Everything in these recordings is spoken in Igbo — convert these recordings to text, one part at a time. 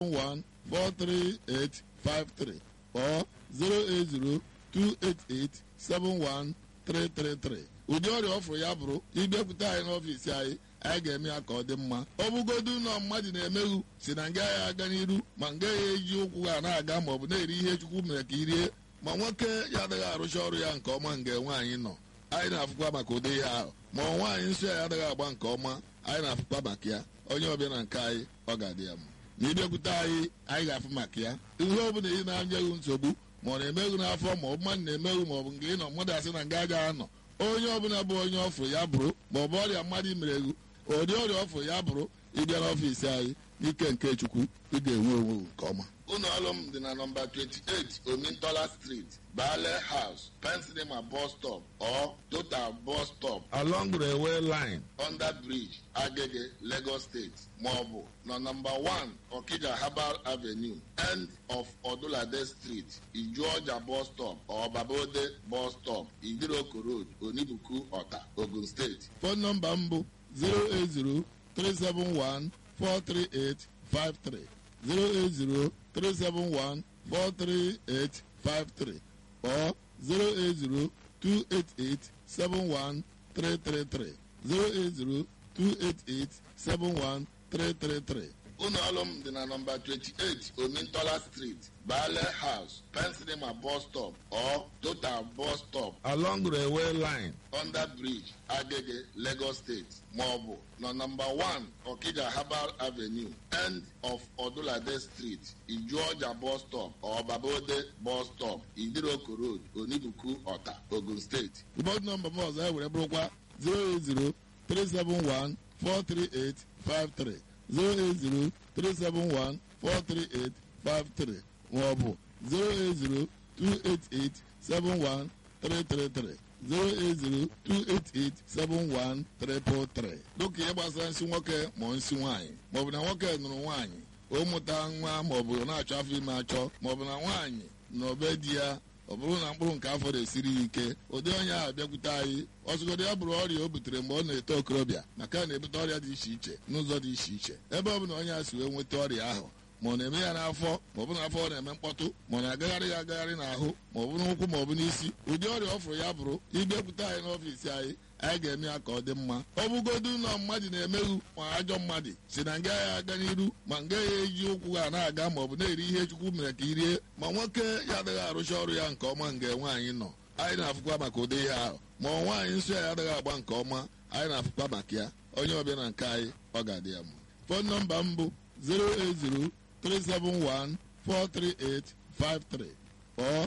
08028871333 or 08028871333. ụdị ọrịa ọfụrụ ya bụrụ ịbịakwute anyị n'ọfiisi anyị ga-eme ya ka ọ dị mma. ọ bụgodu ụlọ mmadụ na-emeghu si na nga ya aga n'iru ma nga ya eji ụkwụ ha na-aga maọbụ na-eri ihe Chukwu mere ka irie, ma nwoke ya adịghị arụcha ọrụ ya nke ọma nga nwaanyị nọ, anyị na-afụkwa maka ụdị ihe ahụ. ma nwaanyị nsọ ya adịghị agba nke ọma, anyị na-afụkwa maka ya. onye ọbịa na nke anyị ọ ga-adị ya mma. na ịbịakwute anyị ga-afụ maka ya. ihe ọ bụla ị na-anyeghị nsogbu ma ọ na-emeghu n'afọ ma ọ bụ mmadụ na-emeghu ma ọ bụ nke ị nọ mmadụ asị na nga agaghị anọ, onye ọbụla bụ onye ọfụ ya bụrụ ma ọ bụ ọrịa mmadụ mere egwu ụdị ọrịa ọfụ ya bụrụ ịbịa n'ọfiisi anyị n'ike nke Chukwu ị ga-enwe onwe nke ọma. ụlọ ọrụ m dị na nọmba 28 Omintola Street, Bale House, Pensinema bus stop or Total bus stop along railway line under bridge Agege, Lagos State, maọbụ na nọmba 1 Okija Herbal Avenue end of Odulade Street, Ijuọja bus stop or Babode bus stop, Idiroko Road, Onibuku, Ọ̀tà, Ogun State. Phone nọmba m bụ 08037143853 08037143853 or 08028871333 08028871333. ụlọ ọrụ m dị na nọmba 28 Omintola Street, Bale House, Pensinema bus stop or Total bus stop along railway line under bridge Agege, Lagos State, maọbụ na nọmba 1 Okija Herbal Avenue end of Odulade Street, Ijuọja bus stop or Babode bus stop, Idiroko Road, Onibuku, Ọ̀tà, Ogun State. ụbọchị nọmba m ọzọ were bụrụkwa 08037143853 08037143853 maọbụ 08028871333 08028871333. dịka ihe gbasara nsị nwoke ma nsị nwaanyị maọbụ na nwoke nụrụ nwaanyị o mụta nwa maọbụ na-achọ afọ ime achọ maọbụ na nwaanyị na obe di ya ọ bụrụ na mkpụrụ nke afọ na-esiri ya ike, ụdị onye ahụ bịakwute anyị ọzụgodo ya bụrụ ọrịa o butere mgbe ọ na-eto okorobịa, maka na-ebute ọrịa dị iche iche n'ụzọ dị iche iche. ebe ọ bụ na onye a si wee nweta ọrịa ahụ ma ọ na-eme ya n'afọ ma ọ bụ n'afọ ọ na-eme mkpọtụ ma ọ na-agagharị ya agagharị n'ahụ ma ọ bụ n'ụkwụ ma ọ bụ n'isi, ụdị ọrịa ọ fụrụ ya bụrụ ịbịakwute anyị n'ọfiisi anyị ga-eme ya ka ọ dị mma. ọ bụgodu ụlọ mmadụ na-emeghu ma ajọ mmadụ si na nga ya aga n'iru ma nga ya eji ụkwụ ha na-aga ma ọ bụ na-eri ihe Chukwu mere ka irie, ma nwoke ya adịghị arụcha ọrụ ya nke ọma nga nwaanyị nọ, anyị na-afụkwa maka ụdị ihe ahụ. ma nwaanyị nsọ ya adịghị agba nke ọma, anyị na-afụkwa maka ya. onye ọbịa na nke anyị ọ ga-adị ya mma. fon nọmba m bụ 08037143853 or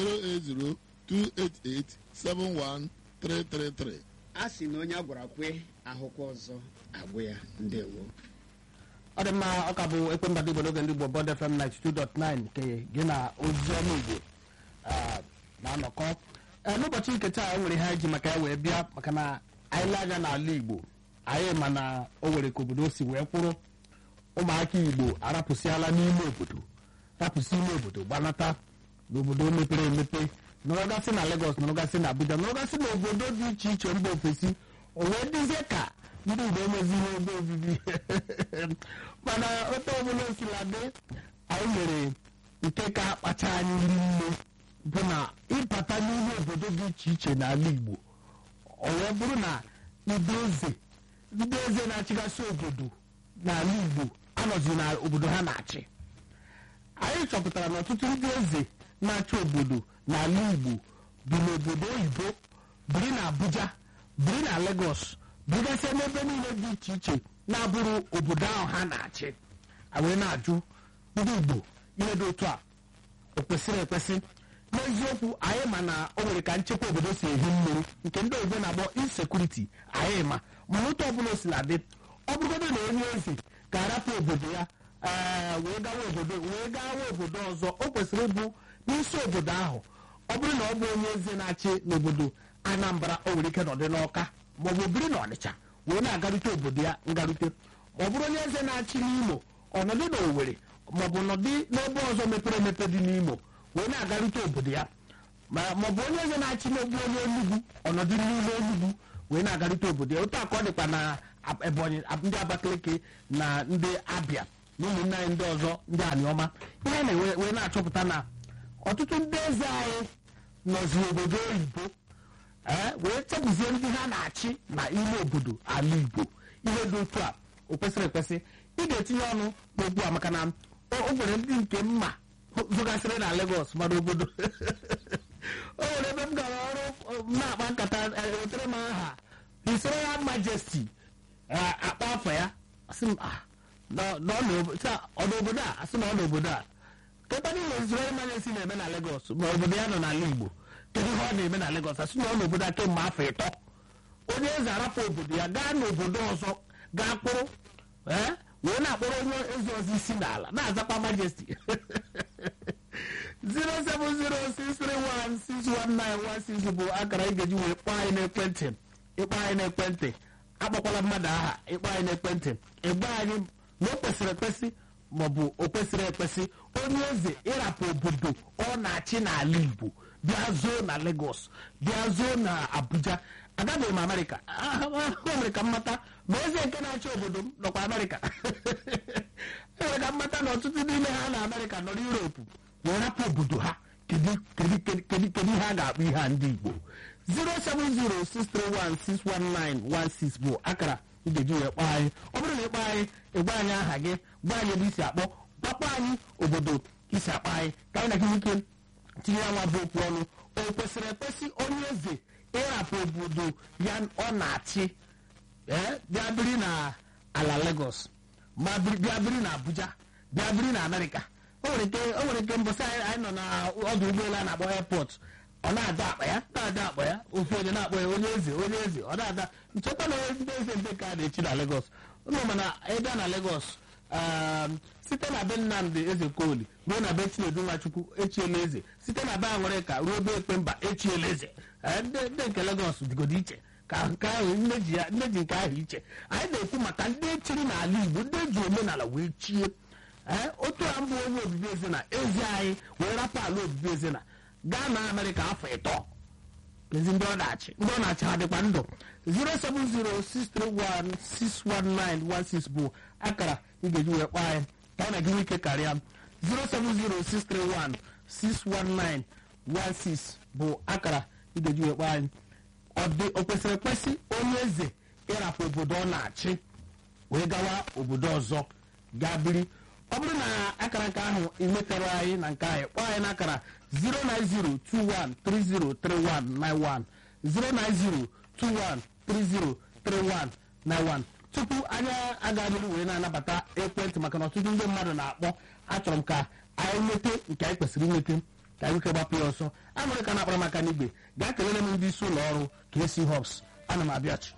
08028871333. a sị na onye a gwara kwe ahụkwa ọzọ agwụ ya. ndewo. ọ dị mma. ọ ka bụ Ekwembata Igbo n'oge ndị Igbo Bond FM 92.9 nke gị na Oziọma Igbo na-anọkọ. n'ụbọchị nke taa nwere ha ji maka ya wee bịa, maka na anyị lee anya n'ala Igbo anyị ma na o nwere ka obodo si wee kwụrụ. ụmụaka Igbo arapụsịala n'ime obodo, rapụsị ime obodo gbanata n'obodo mepere emepe, nọrọgasị na Lagos, nọrọgasị na Abuja, nọrọgasị na obodo dị iche iche mba ofesi. o wee dịzie ka ndị Igbo emezighị ebe obibi mana otu ọbụla osila dị, anyị mere nke ka akpacha anyị nri nne bụ na ịbata n'ime obodo dị iche iche n'ala Igbo, o wee bụrụ na ndị eze na-achịgasị obodo n'ala Igbo anọzi na obodo ha na-achị. anyị chọpụtara na ọtụtụ ndị eze na-achị obodo n'ala Igbo bi n'obodo oyibo, biri na Abuja, biri na Lagos, birigasịa n'ebe niile dị iche iche na-abụrụ obodo ahụ ha na-achị. wee na-ajụ ndị Igbo ihe dị otu a o kwesịrị ekwesị. n'eziokwu anyị ma na o nwere ka nchekwa obodo si ehi mmiri, nke ndị oyibo na-akpọ insekuriti. anyị mana otu ọbụla o sila dị, ọ bụrụgodo na onye eze ga-arapụ obodo ya wee gawa obodo ọzọ, o kwesịrị ịbụ n'isi obodo ahụ. ọ bụrụ na ọ bụ onye eze na-achị n'obodo Anambra, o nwere ike nọdị n'Ọka maọbụ biri n'Ọnịcha wee na-agarute obodo ya ngarute. ma ọ bụrụ onye eze na-achị n'Imo, ọnọdụ n'Owerri maọbụ nọdị n'ebe ọzọ mepere emepe dị n'Imo wee na-agarute obodo ya. maọbụ onye eze na-achị n'ogbu onye Enugu, ọnọdụ n'ime Enugu wee na-agarute obodo ya. otu a ka ọ dịkwa na Ebonyi, ndị Abakaliki na ndị Abịa na ụmụnne anyị ndị ọzọ ndị aniọma ihe na-wee na-achọpụta na ọtụtụ ndị eze anyị nọzi obodo oyibo wee chepụzie ndị ha na-achị na ime obodo ala Igbo. Ihe dị otu a o kwesịrị ekwesị ị ga-etinye ọnụ n'okwu a maka na o nwere ndị nke mma zụgasịrị na Lagos mara obodo o nwere ebe m gara ọrụ na-akpa nkata wetara m aha His Royal Majesty akpa afọ ya asị m n'obodo a asị na ọ n'obodo a kedu ihe His Royal Majesty na-eme na Lagos ma obodo ya nọ n'ala Igbo kedu ihe ọ na-eme na Lagos asị na ọ n'obodo a kemgbe afọ 3 onye eze arapụ obodo ya gaa n'obodo ọzọ gaa kpụrụ wee na-akpọrọ onye eze ọzọ isi n'ala na-azakwa Majesty 07063161916 bụ akara ị ga-eji wee kpọọ anyị n'ekwentị. Ịkpọ anyị n'ekwentị akpọkwala mmadụ aha, ịkpọ anyị n'ekwentị ịgba anyị na o kwesịrị ekwesị maọbụ o kwesịrị ekwesị onye eze ịrapụ obodo ọ na-achị n'ala Igbo bịa zoo na Lagos bịa zoo na Abuja. Agabeghị m Amerịka, enwere ka mmata ma eze nke na-achị obodo m nọkwa Amerịka enwere ka mmata na ọtụtụ n'ime ha na Amerịka nọ n'Europe wee rapụ obodo ha. Kedu ihe a ga-akpọ ihe a ndị Igbo? 07063161916 bụ akara ị ga-eji wee kpọọ anyị. Ọ bụrụ na ịkpọ anyị ịgwa anyị aha gị, gwa anyị ebe isi akpọ, gwakwa anyị obodo isi akpọ anyị ka anyị na gị ike tinye ya nwa bụ okwu ọnụ. O kwesịrị ekwesị onye eze ịrapụ obodo ya ọ na-achị bịa biri na ala Lagos ma bịa biri na Abuja bịa biri na Amerịka? O nwere nke mbọsị anyị nọ na ọdụ ụgbọelu a na-akpọ airport, ọ na-ada akpa ya ofu onye na-akpọ ya onye eze ọ na-ada nchekwa na onye ndị eze ndị ka a na-echi na Lagos. Ụnụ mana ịbịa na Lagos site na be Nnamdi Ezekoli ruo na be Chinedu Nwachukwu echiela eze, site na be Aṅụrịka ruo be Ekpemba echiela eze. Ndị nke Lagos dịgodo iche ka nke ahụ nne ji nke ahụ iche. Anyị na-ekwu maka ndị echiri n'ala Igbo, ndị eji omenala wee chie. Otu a mbụ onye obibi eze na ezi anyị wee rapụ ala obibi eze na gaa na Amerịka afọ 3 ezi ndị ọ na-achị ha dịkwa ndụ. 07063161916 bụ akara ị ga-eji wee kpọọ anyị ka anyị na gị ike karịa. 07063161916 bụ akara ị ga-eji wee kpọọ anyị. O kwesịrị ekwesị onye eze ịrapụ obodo ọ na-achị wee gawa obodo ọzọ gaa biri? Ọ bụrụ na akara nke ahụ imetara anyị na nke anyị, kpọọ anyị n'akara 09021303191 09021303191. Tupu anyị agaghị wee na-anabata ekwentị maka na ọtụtụ ndị mmadụ na-akpọ, achọrọ m ka anyị nweta nke anyị kwesịrị inweta ka anyị gbapụ ya ọsọ. Aṅụrịka na-akpara maka n'igwe gaa kelere m ndị isi ụlọ ọrụ KC Hubs. Ana m abịachi.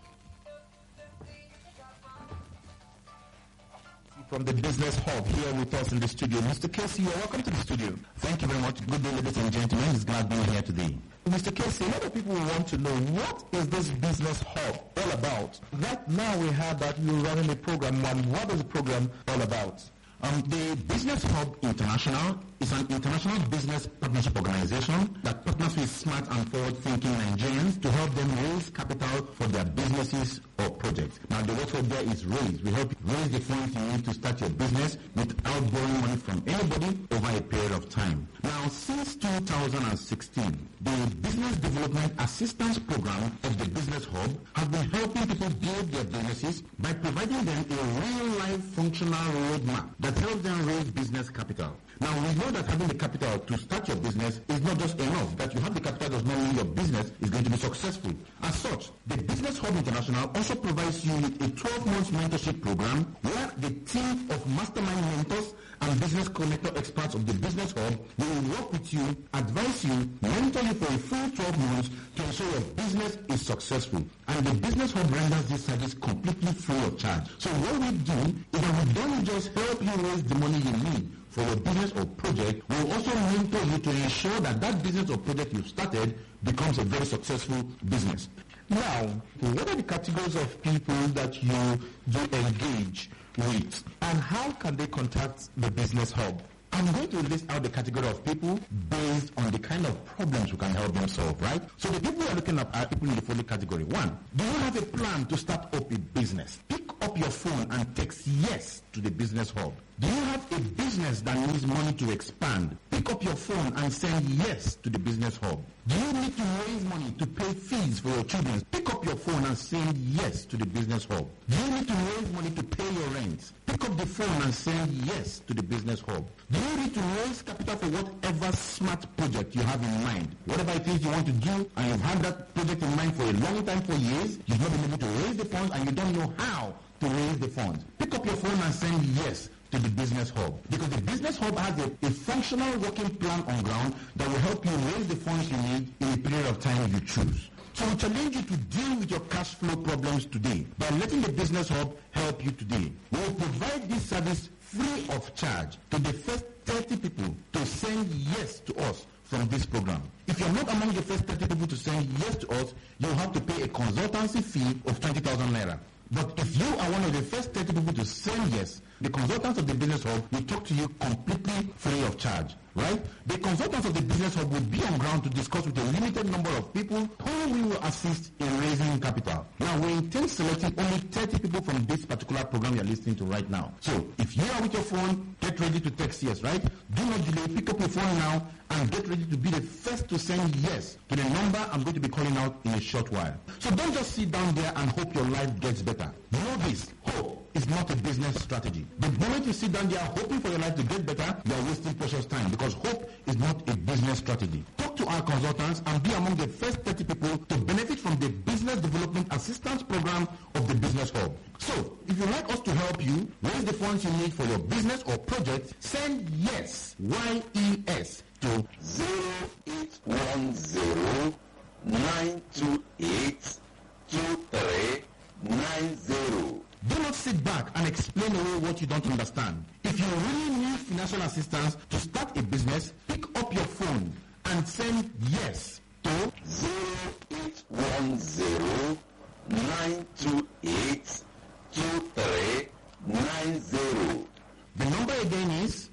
From the Business Hub here with us in the studio. Mr. Casey, you're welcome to the studio. Thank you very much. Good day, ladies and gentlemen. It's glad being here today. Mr. Casey, a lot of people want to know, what is this Business Hub all about? Right now we heard that you're running a program. What is the program all about? The Business Hub International is an international business partnership organization that partners with smart and forward-thinking Nigerians to help them raise capital for their businesses or projects. Now, the word for there is raise. We help you raise the funds you need to start your business without borrowing money from anybody over a period of time. Now, since 2016, the Business Development Assistance Program of the Business Hub has been helping people build their businesses by providing them a real-life functional roadmap that helps them raise business capital. Now, we know that having the capital to start your business is not just enough. That you have the capital does not mean your business is going to be successful. As such, the Business Hub International also provides you with a 12-month mentorship program where the team of mastermind mentors and business connector experts of the Business Hub will work with you, advise you, mentor you for a full 12 months to ensure your business is successful. And the Business Hub renders this service completely free of charge. So what we do is that we don't just help you raise the money you need for your business or project. We will also mentor you to ensure that that business or project you've started becomes a very successful business. Now, what are the categories of people that you do engage with, and how can they contact the Business Hub? I'm going to list out the category of people based on the kind of problems we can help them solve, right? So the people we are looking at are people in the following category. 1, do you have a plan to start up a business? Pick up your phone and text yes to the Business Hub. Do you have a business that needs money to expand? Pick up your phone and send yes to the Business Hub. Do you need to raise money to pay fees for your children? Pick up your phone and send yes to the Business Hub. Do you need to raise money to pay your rent? Pick up the phone and send yes to the Business Hub. Do you need to raise capital for whatever smart project you have in mind? Whatever it is you want to do and you've had that project in mind for a long time, for years, you've not been able to raise the funds and you don't know how to raise the funds. Pick up your phone and send yes to the Business Hub, because the Business Hub has a functional working plan on ground that will help you raise the funds you need in a period of time you choose. So we challenge you to deal with your cash flow problems today by letting the Business Hub help you today. We will provide this service free of charge to the first 30 people to send yes to us from this program. If you're not among the first 30 people to send yes to us, you'll have to pay a consultancy fee of 20,000 naira. But if you are one of the first 30 people to say yes, the consultants of the Business Hub will talk to you completely free of charge, right? The consultants of the Business Hub will be on ground to discuss with a limited number of people who we will assist in raising capital. Now, we intend selecting only 30 people from this particular program you're listening to right now. So, if you are with your phone, get ready to text yes, right? Do not delay. Pick up your phone now and get ready to be the first to send yes to the number I'm going to be calling out in a short while. So don't just sit down there and hope your life gets better. Know this, hope is not a business strategy. The moment you sit down there hoping for your life to get better, you are wasting precious time, because hope is not a business strategy. Talk to our consultants and be among the first 30 people to benefit from the Business Development Assistance Program of the Business Hub. So, if you'd like us to help you raise the funds you need for your business or project, send yes, YES, to 0810-928-2390. Do not sit back and explain away what you don't understand. If you really need financial assistance to start a business, pick up your phone and send yes to 0810-928-2390. The number again is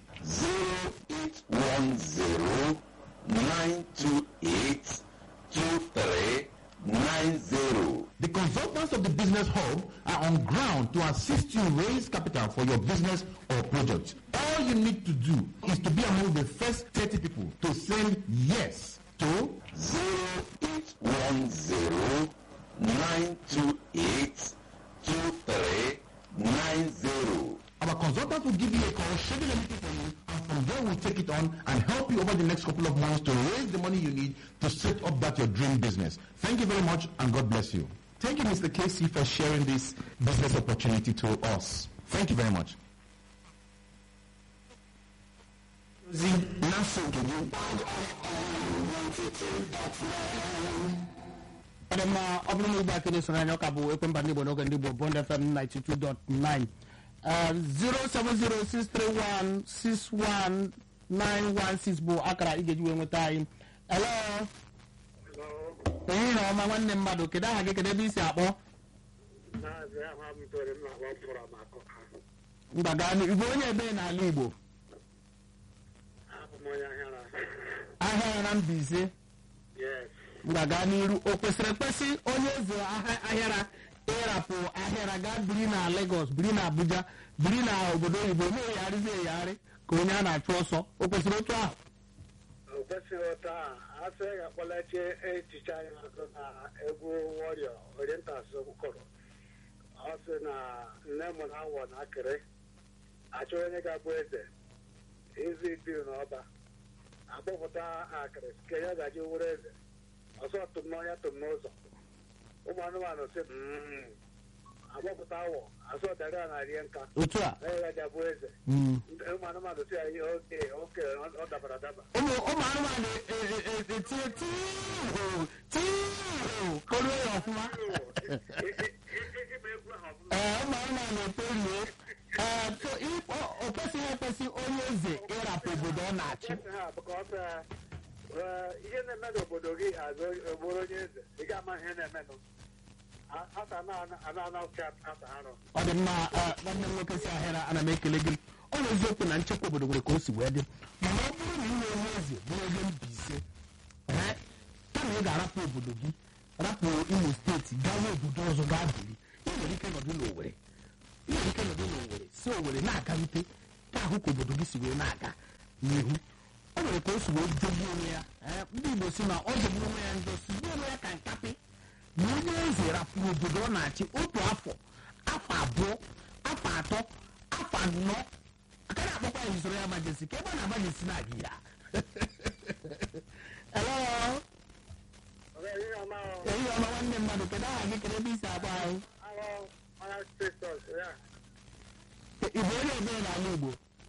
0810-928-2390. The consultants of the Business Hub are on ground to assist you raise capital for your business or project. All you need to do is to be among the first 30 people to send yes to 0810-928-2390. Our consultant will give you a call, schedule a meeting for you, and from there we'll take it on and help you over the next couple of months to raise the money you need to set up that your dream business. Thank you very much, and God bless you. Thank you, Mr. Casey, for sharing this business opportunity to us. Thank you very much. ọ bụrụ na igbe aka na-esoro anya ọka bụ ekwemba ndị Igbo n'oge ndị Igbo Bond FM 92.9 07063161916 bụ akara ị ga-eji wee nweta anyị. Hello. Ehihie na ọma nwanne mmadụ, kedu aha gị, kedu ebe isi akpọ? Mgbagani Igbo, onye ebe n'ala Igbo? Ahịa na Mbaise. Mgbaga n'iru, o kwesịrị ekwesị onye eze ahịara ịrapụ ahịara gaa biri na Lagos, biri na Abuja, biri na obodo oyibo, na-eyigharịzi eyigharị ka onye a na-achụ ọsọ? O kwesịrị otu ahụ? O kwesịrị otu ahụ. Asị ga-akpọlachi echiche anyị azụ na egwu Warrior Orientals kọrọ. Ọ sị na nne m na awọ na akịrị achọ onye ga-abụ eze, ezi biri n'ọba, akpọpụta akịrị ka ya gaji wụrụ eze, ọsọ tụm n'ọnya tụm n'ụzọ. Ụmụ anụmanụ sị agbapụta awọ, asọ dara ya na rie nka, otu a ya gaji abụ eze. Ụmụ anụmanụ sị ya ihe oke ọ dabara adaba. Ụmụ anụmanụ etinye tii kọrọ ya ọfụma. Ụmụ anụmanụ etolie. So o kwesịghị ekwesị onye eze ịrapụ obodo ọ na-achị. Ihe na-eme n'obodo gị azụ bụrụ onye eze, ị ga-ama ihe na-emenụ. Ọ dị mma, nwanne m nwoke si ahịara, ana m ekele gị. Ọ bụ eziokwu na nchekwa obodo nwere ka o si wee dị, mana ọ bụrụ na ị na-enye eze bụrụ onye Mbaise, kama ị ga-arapụ obodo gị, rapụ Imo steeti, gawa obodo ọzọ gaa biri, ị nwere ike nọdụ n'Owerri, si Owerri na-agalite ka ahụ ka obodo gị si wee na-aga n'ihu. O nwere ka o si wee jogbuo onwe ya. Ndị Igbo si na ọ jọgburu onwe ya njọ sigbuo onwe ya ka nkapị na onye eze rapụrụ obodo ọ na-achị otu afọ, afọ abụọ, afọ atọ, afọ anọ, aka na-akpọkwa ya usoro ya majesi ka ebe ọ na-amajesi na-aga ya. Hello. Ehi ọma nwanne mmadụ, kedu aha gị, kedu ebe isi agba ahụ? Ị bụ onye ebere n'ala Igbo?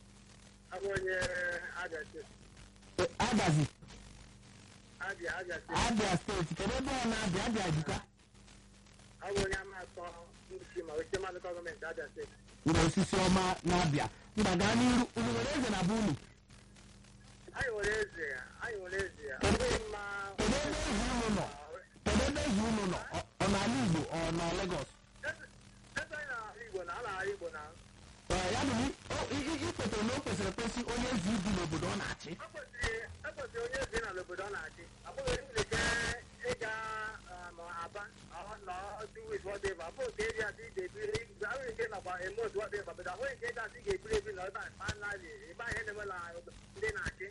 Adazi. Abia steeti, kedu ebe ọ na-abịa? Abia jikwa? Ụlọ osisi ọma na-abịa. Mba gaa n'iru, unu nwere eze na be unu? Kedu ebe ezi unu nọ? Kedu ebe ezi unu nọ? Ọ n'ala Igbo ọ na Lagos? Ya bụ ikwetara na o kwesịrị ekwesị onye ezi ibi n'obodo ọ na-achị. Onye ezi na n'obodo ọ na-achị abụghị ike ịga Aba ọdụwit whatever bụ otu eri asị ga-ebiri ahụghị ike nakwa emot whatever but ahụghị ike gasị ga-ebiri ebi na ebe fanali ebe ahụ na-emela ndị na-achị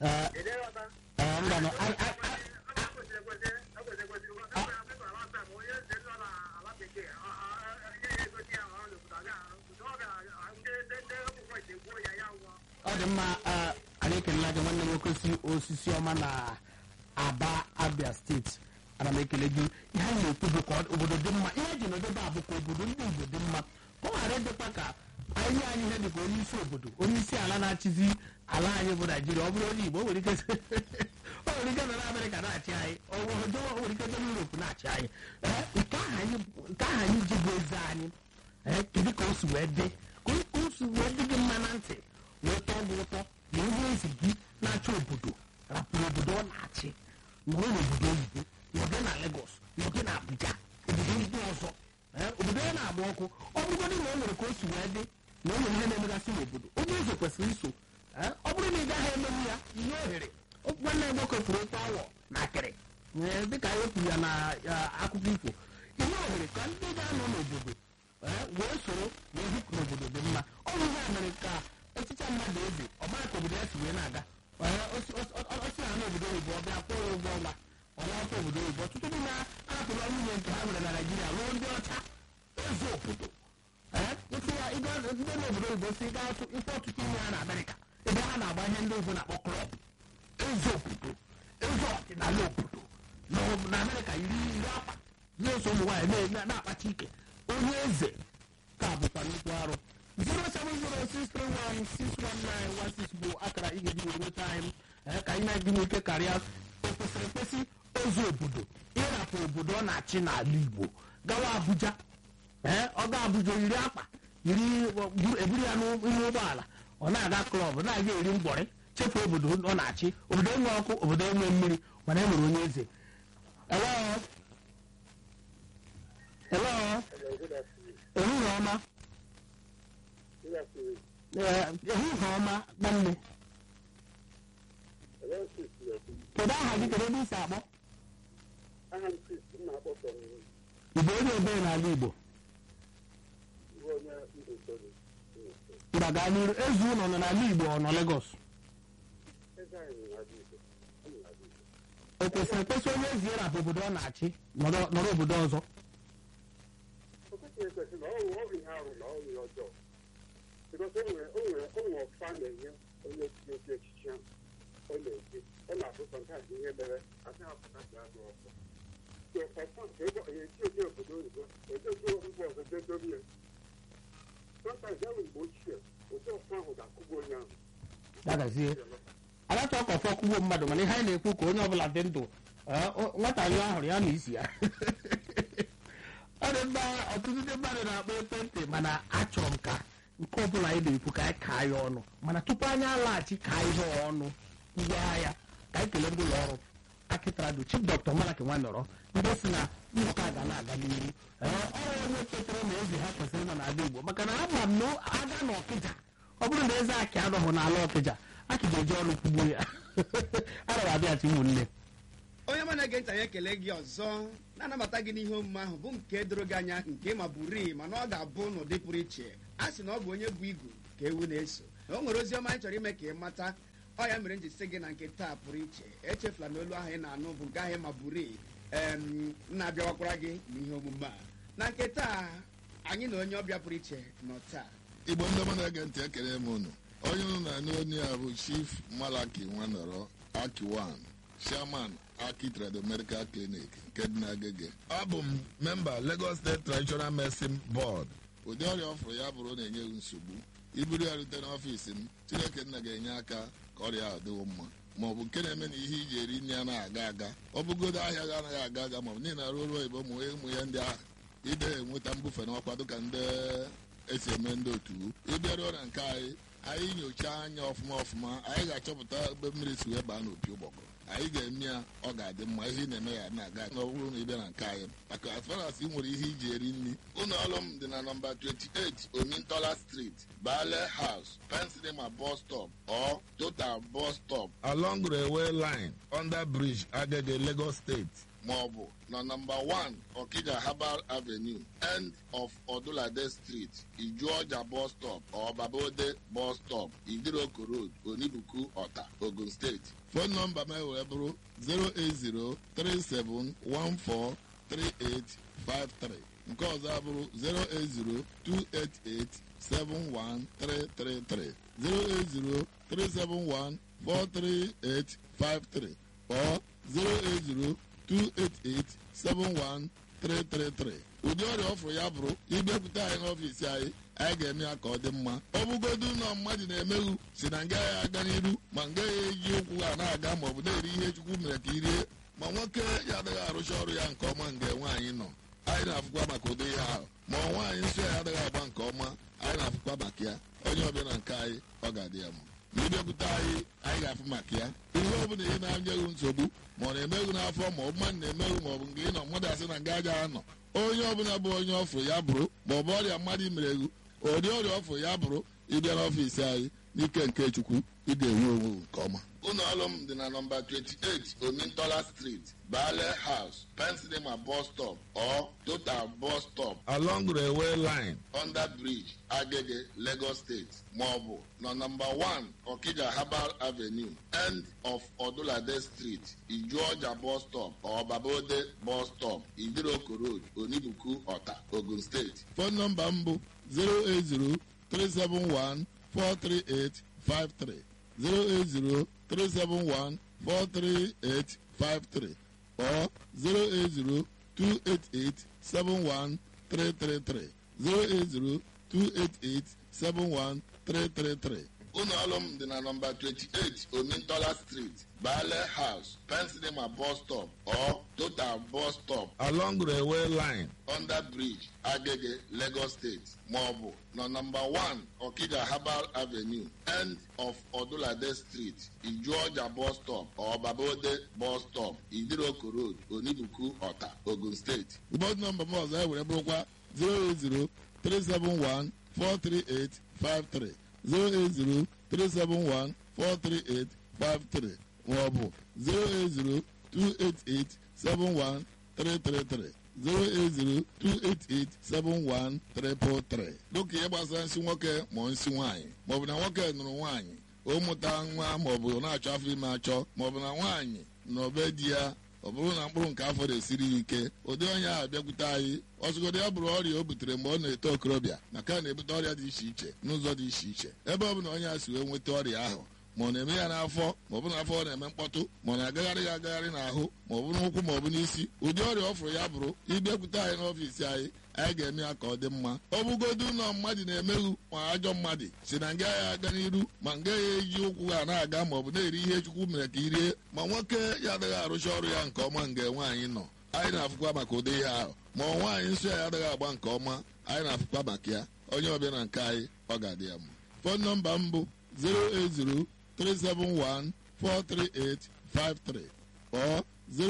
ọ dị mma. Anyị ekelela gị nwanne nwoke si osisi ọma na Aba, Abia steeti. Ana m ekele gị. Ihe anyị na-ekwu bụ ka obodo dị mma. Ihe eji n'odebe a bụ ka obodo ndị Igbo dị mma, ka ọ ghara ịdịkwa ka anyị ihe dị ka onye isi obodo, onye isi ala na-achịzi ala anyị bụ Naijiria. Ọ bụrụ onye Igbo o nwere ike nọ na Amerịka na-achị anyị, o nwere ike nọ n'Europe na-achị anyị. Nke ahụ anyị ji bụ eze anyị. Kedu ka o si wee dị, ka o si wee dị gị mma na ntị, wee tọọ gị ụtọ na onye eze gị na-achị obodo rapụrụ obodo ọ na-achị nọrọ n'obodo oyibo, nọdụ na Lagos, nọdụ na Abuja, obodo ndị ọzọ, obodo ya na-agba ọkụ. Ọ bụgodị na o nwere ka o si wee dị na o nwere ihe na-emegasị n'obodo, onye eze kwesịrị iso. Ọ bụrụ na ị gaghị emenwu ya ihe ohere, nwanne ya nwoke furu ofe awọ na akịrị dịka anyị kwuru ya na akụkọ ifo, ihe ohere ka ndị ga-anọ n'obodo wee soro wee hụ na obodo dị mma. Ọ bụ ihe a mere ka echicha mmadụ eze ọ mara ka obodo ya si wee na-aga. Osi ha n'obodo oyibo ọ bịa kwụọ ụgwọ ọnwa ọlọta obodo oyibo. Ọtụtụ ndị na-ahapụrụ nwunye nke ha nwere na Naịjirịa ruo ndị ọcha eze obodo. Ndị n'obodo oyibo si gaa ife ọtụtụ ihe ha na Amerịka ebe ha na-agba ihe ndị oyibo na-akpọ klọb. Eze obodo, eze ọdịnala obodo na Amerịka yiri akwa na-eso ụmụ nwaanyị na-akpacha ike. Onye eze ka bụkwa nnukwu arụ. 07063161916 bụ akara ị ga-eji were nweta anyị ka anyị na-adị n'ike karịa. O kwesịrị ekwesị ozu obodo ịrapụ obodo ọ na-achị n'ala Igbo gawa Abuja. Ọ ga Abuja yiri akpa eburu ya n'ihe ụgbọala, ọ na-aga klọb, na-aga eri mgbọrị, chefuo obodo ọ na-achị, obodo enwe ọkụ, obodo enwe mmiri, mana e nwere onye eze. Hello. Ehihie ọma. Ehihie ọma nwanne. Kedu aha gị, kedu ebe isi akpọ? Ị bụ onye ebere n'ala Igbo? Mba gaa n'iru. Eze ụlọ nọ n'ala Igbo ọ nọ Lagos? O kwesịrị ekwesị onye ezi ịrapụ obodo ọ na-achị nọrọ obodo ọzọ? Anaghị ọkọ fọ kwugbo mmadụ, mana ihe anyị na-ekwu ka onye ọbụla dị ndụ nwata anyị ahụrụ ya na isi ya. Ọ dị mma, ọtụtụ ndị mmadụ na-akpọ ekwentị, mana achọrọ m ka nke ọbụla anyị na-ekwu ka anyị kaa ya ọnụ, mana tupu anyị alaghachi kaa ihe ọnụ ngwa ya ka anyị kelee ndị ụlọ ọrụ Akitrado Chief Dr. Malaki Nwanọrọ, ndị si na nnọkọ a ga na-aga n'ihu. Ọrụ onye chetara na eze ha kwesịrị nọ n'ala Igbo, maka na ama m na aga n'Ọkịja, ọ bụrụ na eze Akị anọghị n'ala Ọkịja, Akị ga-eji ọrụ kwugbuo ya. Ana m abịachi ụmụnne. Onye ma na-ege ntị anyị ekele gị ọzọ, na-anabata gị n'ihe omume ahụ bụ nke doro gị anya, nke ma bụrii mana ọ ga-abụ n'ụdị pụrụ iche. A sị na ọ bụ onye bụ igu ka ewu na-eso. na o nwere ozi ọma anyị chọrọ ime ka ị mata. Ọ ya mere m ji sị gị na nke taa pụrụ iche. Echefula na olu ahụ ị na-anụ bụ nke ahụ ma buru na-abịawakwara gị n'ihe omume a. Na nke taa anyị na onye ọbịa pụrụ iche nọ taa. Igbo ndị ọma na-ege ntị, ekele m unu. Onye unu na-anụ onye a bụ Chief Malaki Nwanọrọ Akiwan, Chairman Aki Trado Medical Clinic nke dị n'Agege. Abụ m memba Lagos State Traditional Medicine Board. Ụdị ọrịa ọ fụrụ ya bụrụ na-enye nsogbu, iburu ya rute n'ọfiisi m, Chineke nna ga-enye aka ka ọrịa ahụ dịwo mma, ma ọ bụ nke na-eme na ihe iji eri nri anaghị aga aga, ọ bụgodo ahịa ga anaghị aga aga, ma ọ bụ niile arụ ọrụ oyibo ụmụ ya ndị ahụ ide enweta mbufe n'ọkwa dịka ndị esi eme ndị otu. Ịbịaruo na nke anyị nyochaa anya ọfụma anyị ga-achọpụta ebe mmiri si wee baa n'opi ụgbọgụrụ. Anyị ga-eme ya, ọ ga-adị mma. Ihe ị na-eme ya na-aga na ọ bụrụ na ị bịa na nke anyị, maka as far as ị nwere ihe iji eri nri. Ụlọ ọrụ m dị na nọmba 28 Omintola Street, Bale House, Pensilema Bus Stop or Total Bus Stop along railway line under bridge Agege, Lagos State, ma ọ bụ na nọmba 1 Okija Herbal Avenue, end of Odulade Street, Ijuọja Bus Stop or Babode Bus Stop, Idiroko Road, Onibuku, Ọ̀tà, Ogun State. Phone number m wee bụrụ 08037143853. Nke ọzọ abụrụ 08028871333, 08037143853 or 08028871333. Ụdị ọrịa ọfụrụ ya bụrụ ịbịakwute anyị n'ọfiisi anyị ga-eme ya ka ọ dị mma. Ọ bụgodu ụlọ mmadụ na-emeghu si na nga ya aga n'iru, ma nga ya eji ụkwụ ha na-aga, ma ọ bụ na-eri ihe Chukwu mere ka i rie, ma nwoke ya adịghị arụcha ọrụ ya nke ọma nga nwaanyị nọ. Anyị na-afụkwa maka ụdị ihe ahụ. Ma nwaanyị nsọ ya adịghị agba nke ọma, anyị na-afụkwa maka ya. Onye ọbịa na nke anyị, ọ ga-adị ya mma. Ma ịbịakwute anyị ga-afụ maka ya. Ihe ọ bụla ị na-anyeghị nsogbu, ma ọ na-emeghu n'afọ, ma ọ bụ mmadụ na-emeghu, ma ọ bụ nke ị nọ mmadụ asị na nga aja anọ. Onye ọbụla bụ onye ọfụ ya bụrụ, ma ọ bụ ọrịa mmadụ imereghu, ụdị ọrịa ọfụ ya bụrụ, ịbịa n'ọfiisi anyị n'ike nke Chukwu, ị ga-enwe onwe nke ọma. Ụlọ ọrụ m dị na nọmba 28 Omintola Street, Bale House, Pensilema Bus Stop or Total Bus Stop along railway line under bridge Agege, Lagos State, ma ọ bụ na nọmba 1 Okija Herbal Avenue, end of Odulade Street, Ijuọja Bus Stop or Babode Bus Stop, Idiroko Road, Onibuku, Ọ̀tà, Ogun State. Phone number m bụ 08037143853, 08037143853 or 08028871333, 08028871333. Ụlọ ọrụ m dị na nọmba 28 Omintola Street, Bale House, Pensilema Bus Stop or Total Bus Stop along railway line under bridge Agege, Lagos State, ma ọ bụ na nọmba 1 Okija Herbal Avenue, end of Odulade Street, Ijuọja Bus Stop or Babode Bus Stop, Idiroko Road, Onibuku, Ọ̀tà, Ogun State. Ụbọchị nọmba m ọzọ were bụrụkwa 08037143853, 08037143853 ma ọ bụ 08028871333, 08028871333. Dịka ihe gbasara nsị nwoke ma nsị nwaanyị, maọbụ na nwoke nụrụ nwaanyị o mụta nwa, maọbụ na-achọ afọ ime achọ, maọbụ na nwaanyị na obe di ya, ọ bụrụ na mkpụrụ nke afọ na-esiri ya ike, ụdị onye ahụ bịakwute anyị, ọsụgodo ya bụrụ ọrịa o butere mgbe ọ na-eto okorobịa, maka na na-ebute ọrịa dị iche iche n'ụzọ dị iche iche. Ebe ọ bụ na onye a si wee nweta ọrịa ahụ, ma ọ na-eme ya n'afọ, ma ọ bụ n'afọ ọ na-eme mkpọtụ, ma ọ na-agagharị ya agagharị n'ahụ, ma ọ bụ n'ụkwụ, ma ọ bụ n'isi, ụdị ọrịa ọ fụrụ ya bụrụ ịbịakwute anyị n'ọfiisi anyị ga-eme ya ka ọ dị mma. Ọ bụgodu ụlọ mmadụ na-emeghu, ma ajọ mmadụ si na nga ya aga n'iru, ma nga ya eji ụkwụ ha na-aga, ma ọ bụ na-eri ihe Chukwu mere ka i rie, ma nwoke ya adịghị arụcha ọrụ ya nke ọma nga nwaanyị nọ. Anyị na-afụkwa maka ụdị ihe ahụ. Ma nwaanyị nsọ ya adịghị agba nke ọma, anyị na-afụkwa maka ya. Onye ọbịa na nke anyị, ọ ga-adị ya mma. Fon nọmba m bụ 08037143853 or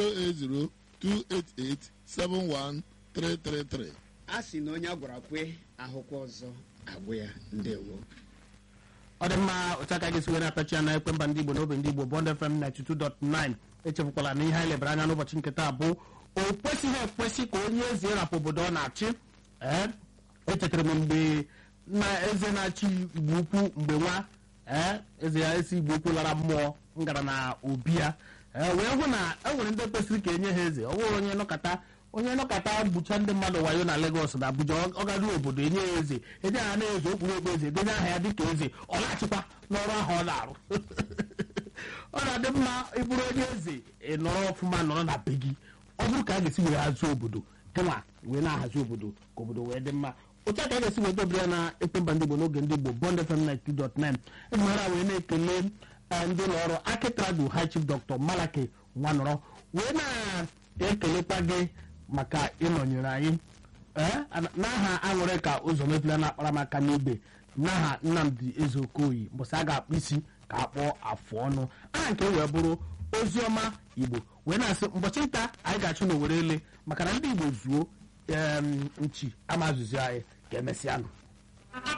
08028871333. A sị na onye a gwara kwe ahụkwa ọzọ agwụ ya. Ndewo. Ọ dị mma, otu aka gị siwere apịachi ya na ekwemba ndị Igbo n'obe ndị Igbo Bond FM 92.9. Echefukwala na ihe anyị lebara anya n'ụbọchị nke taa bụ o kwesịghị ekwesị ka onye eze rapụ obodo ọ na-achị. Echetara m mgbe na eze na-achị Igbo ukwu mgbe nwa eze ya esi igbo okwu lara mmụọ ngara na obi ya wee hụ na e nwere ndị kwesịrị ka enye ha eze. Ọ bụrụ onye nọkọta gbucha ndị mmadụ wayo na Lagos na Abuja, ọ garuo obodo enye ya eze, enye ha na-eze okpurokpu eze, denye aha ya dịka eze, ọ laghachikwa n'ọrụ ahụ ọ na-arụ. Ọ na-adị mma ịbụrụ onye eze nọrọ ọfụma nọrọ na be gị. Ọ bụrụ ka a ga-esi wee hazie obodo kema wee na-ahazi obodo ka obodo wee dị mma. Otu aka a ga-esi weta obodo ya na Ekwemba Ndị Igbo n'oge Ndị Igbo Bond FM 92.9. Ejimara wee na-ekele ndị ụlọ ọrụ Akitradu High Chief Dr. Malaki Nwanọrọ wee na-ekelekwa gị maka ịnọnyere anyị n'aha aṅụrị ka ụzọ mepere na akparamaka n'ibe, n'aha Nnamdi Ezeokoyi mbọsị a ga-akpụ isi ka akpọọ afụ ọnụ. Aha nke wee bụrụ Oziọma Igbo wee na-asị mbọchị nta anyị ga-achụ n'Owerre ele maka na ndị Igbo zuo nchi ama azụzi anyị ka emesịanụ.